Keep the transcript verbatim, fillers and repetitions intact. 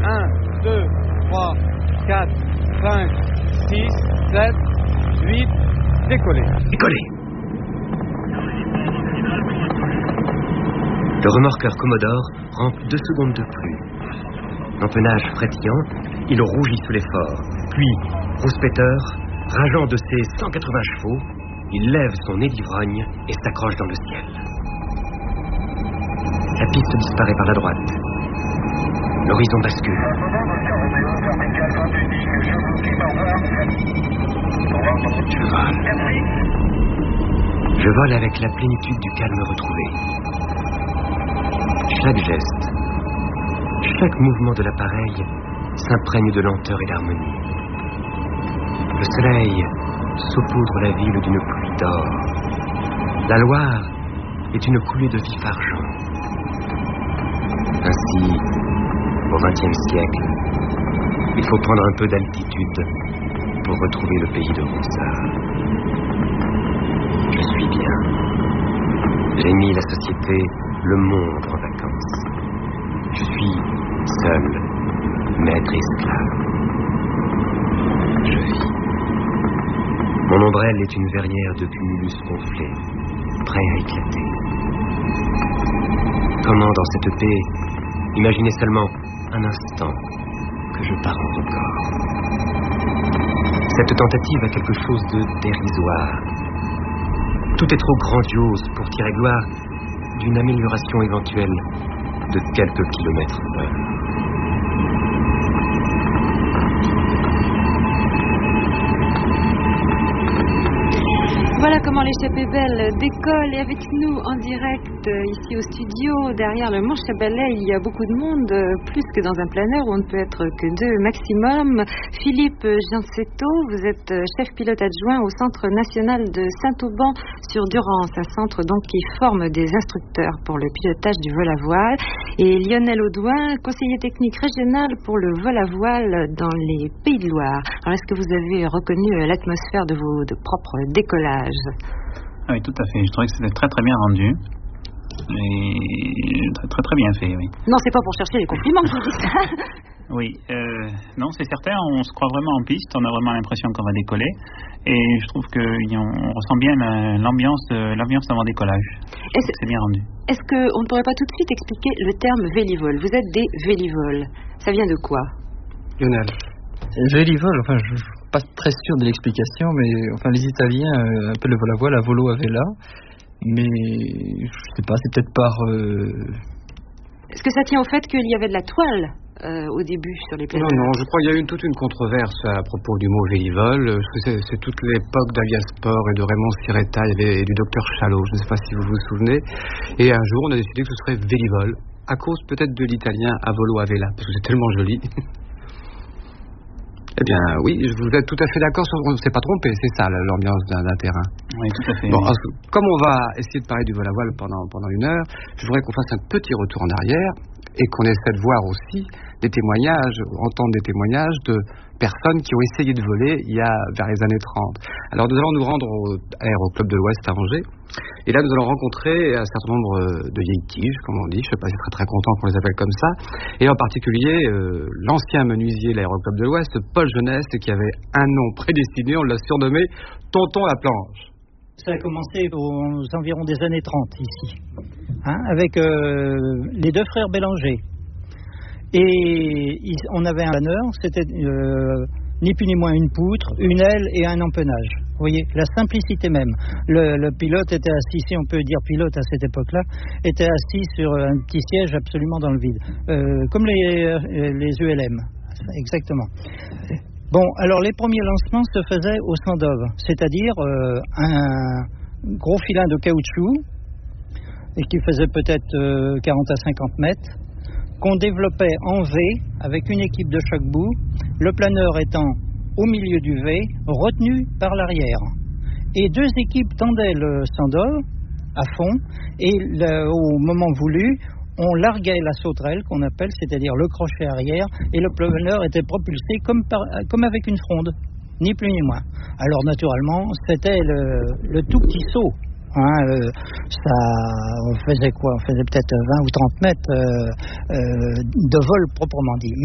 un, deux, trois, quatre, cinq, six, sept, huit, décoller. Décoller. Le remorqueur Commodore rampe deux secondes de plus. L'empennage frétillant, il rougit sous l'effort. Puis, Rouspéteur, rageant de ses cent quatre-vingts chevaux, il lève son nez d'ivrogne et s'accroche dans le ciel. La piste disparaît par la droite. L'horizon bascule. Je vole. Je vole avec la plénitude du calme retrouvé. Chaque geste, chaque mouvement de l'appareil s'imprègne de lenteur et d'harmonie. Le soleil saupoudre la ville d'une pluie d'or. La Loire est une coulée de vif argent. Ainsi, au vingtième siècle, il faut prendre un peu d'altitude pour retrouver le pays de Ronsard. Je suis bien. J'ai mis la société, le monde en vacances. Je suis seul, maître et esclave. Je vis. Mon ombrelle est une verrière de cumulus gonflé, prêt à éclater. Comment, dans cette paix, imaginez seulement un instant que je pars en record. Cette tentative a quelque chose de dérisoire. Tout est trop grandiose pour tirer gloire d'une amélioration éventuelle de quelques kilomètres d'heure. Voilà comment l'échappée belle décolle et avec nous en direct euh, ici au studio, derrière le manche à balai, il y a beaucoup de monde, euh, plus que dans un planeur où on ne peut être que deux maximum. Philippe Giancetto, vous êtes euh, chef pilote adjoint au Centre national de Saint-Auban sur Durance, un centre donc qui forme des instructeurs pour le pilotage du vol à voile. Et Lionel Audouin, conseiller technique régional pour le vol à voile dans les Pays de Loire. Alors est-ce que vous avez reconnu euh, l'atmosphère de vos de propres décollages? Ah oui, tout à fait. Je trouvais que c'était très très bien rendu. Et très très, très bien fait, oui. Non, c'est pas pour chercher les compliments que je vous dis ça. Oui, euh, non, c'est certain, on se croit vraiment en piste, on a vraiment l'impression qu'on va décoller. Et je trouve qu'on ressent bien l'ambiance, l'ambiance avant décollage. C'est bien rendu. Est-ce qu'on ne pourrait pas tout de suite expliquer le terme vélivol? Vous êtes des vélivoles. Ça vient de quoi? Lionel. Vélivol, enfin, je ne suis pas très sûr de l'explication, mais enfin, les Italiens euh, appellent le vol à voile à volo à vela. Mais je sais pas, c'est peut-être par... Euh... Est-ce que ça tient au fait qu'il y avait de la toile euh, au début sur les planeurs? Non, non, je crois qu'il y a eu une, toute une controverse à propos du mot vélivol. C'est, c'est toute l'époque d'Aviasport et de Raymond Siretta et du docteur Chalot, je ne sais pas si vous vous souvenez. Et un jour, on a décidé que ce serait vélivol, à cause peut-être de l'italien à volo à vela, parce que c'est tellement joli. Eh bien, oui, vous êtes tout à fait d'accord, on ne s'est pas trompé, c'est ça l'ambiance d'un, d'un terrain. Oui, tout à fait. Bon, oui. alors, comme on va essayer de parler du vol à voile pendant, pendant une heure, je voudrais qu'on fasse un petit retour en arrière et qu'on essaie de voir aussi des témoignages, entendre des témoignages de personnes qui ont essayé de voler il y a vers les années trente. Alors nous allons nous rendre au, à l'Aéroclub de l'Ouest à Angers, et là nous allons rencontrer un certain nombre de vieilles tiges, comme on dit, je ne sais pas si c'est très très content qu'on les appelle comme ça, et en particulier euh, l'ancien menuisier de l'Aéroclub de l'Ouest, Paul Jeunesse, qui avait un nom prédestiné, on l'a surnommé Tonton la planche. Ça a commencé aux environs des années trente ici, hein, avec euh, les deux frères Bélanger. Et on avait un planeur, c'était euh, ni plus ni moins une poutre, une aile et un empennage. Vous voyez, la simplicité même. Le, le pilote était assis, si on peut dire pilote à cette époque-là, était assis sur un petit siège absolument dans le vide, euh, comme les, les U L M, exactement. Bon, alors les premiers lancements se faisaient au Sandov, c'est-à-dire euh, un gros filin de caoutchouc, et qui faisait peut-être euh, quarante à cinquante mètres, qu'on développait en V avec une équipe de chaque bout, le planeur étant au milieu du V, retenu par l'arrière. Et deux équipes tendaient le Sandov à fond, et le, au moment voulu, on larguait la sauterelle qu'on appelle, c'est-à-dire le crochet arrière, et le planeur était propulsé comme, par, comme avec une fronde, ni plus ni moins. Alors naturellement, c'était le, le tout petit saut. Hein, euh, ça, on faisait quoi? On faisait peut-être vingt ou trente mètres euh, euh, de vol proprement dit.